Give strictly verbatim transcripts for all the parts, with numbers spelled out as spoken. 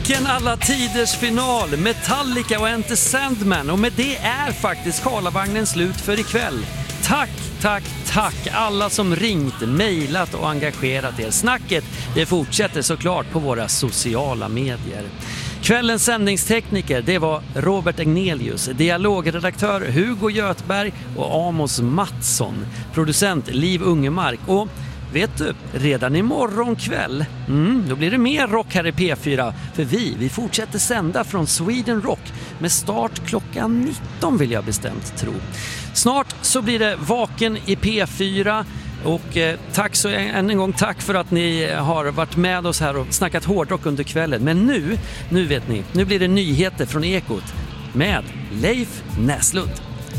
Vilken alla tiders final, Metallica och Enter Sandman, och med det är faktiskt Karlavagnen slut för ikväll. Tack, tack, tack alla som ringt, mejlat och engagerat er. Snacket, det fortsätter såklart på våra sociala medier. Kvällens sändningstekniker, det var Robert Egnelius, dialogredaktör Hugo Götberg och Amos Mattsson, producent Liv Ungemark. Och vet du, redan imorgon kväll, mm, då blir det mer rock här i P fyra. För vi, vi fortsätter sända från Sweden Rock med start klockan nitton vill jag bestämt tro. Snart så blir det Vaken i P fyra. Och eh, tack så än en gång tack för att ni har varit med oss här och snackat hårdrock under kvällen. Men nu, nu vet ni, nu blir det nyheter från Ekot med Leif Näslund.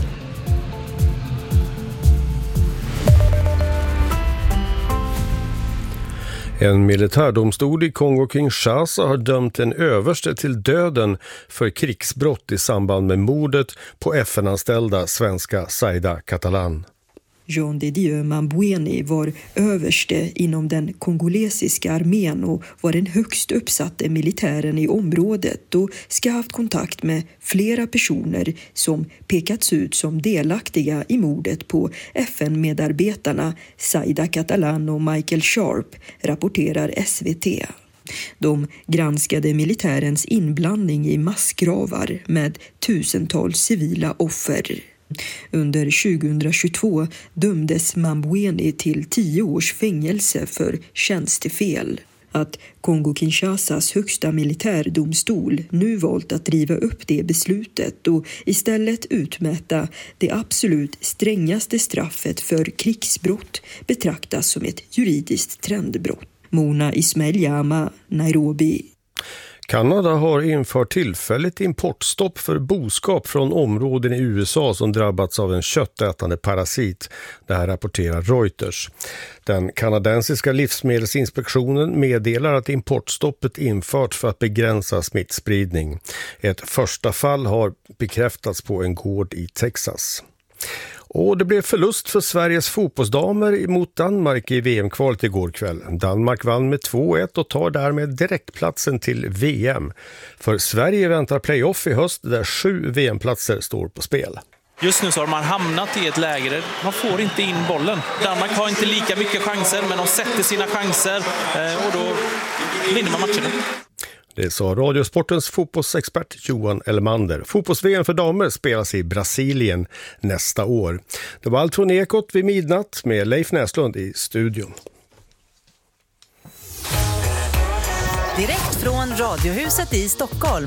En militärdomstol i Kongo-Kinshasa har dömt en överste till döden för krigsbrott i samband med mordet på F N-anställda svenska Saida Catalan. Jean de Dieu Mambweni var överste inom den kongolesiska armén och var den högst uppsatte militären i området och ska ha haft kontakt med flera personer som pekats ut som delaktiga i mordet på F N-medarbetarna Saida Catalan och Michael Sharp, rapporterar S V T. De granskade militärens inblandning i massgravar med tusentals civila offer. Under tjugohundratjugotvå dömdes Mambweni till tio års fängelse för tjänstefel. Att Kongo-Kinshasas högsta militärdomstol nu valt att riva upp det beslutet och istället utmäta det absolut strängaste straffet för krigsbrott betraktas som ett juridiskt trendbrott. Mona Ismail-Jama, Nairobi. Kanada har infört tillfälligt importstopp för boskap från områden i U S A som drabbats av en köttätande parasit. Det här rapporterar Reuters. Den kanadensiska livsmedelsinspektionen meddelar att importstoppet införts för att begränsa smittspridning. Ett första fall har bekräftats på en gård i Texas. Och det blev förlust för Sveriges fotbollsdamer mot Danmark i V M-kvalet igår kväll. Danmark vann med två ett och tar därmed direktplatsen till V M. För Sverige väntar playoff i höst där sju V M-platser står på spel. Just nu så har man hamnat i ett läge där man får inte in bollen. Danmark har inte lika mycket chanser, men de sätter sina chanser och då vinner man matchen. Det sa Radiosportens fotbollsexpert Johan Elmander. Fotbolls-V M för damer spelas i Brasilien nästa år. Det var allt från Ekot vid midnatt med Leif Näslund i studion. Direkt från Radiohuset i Stockholm.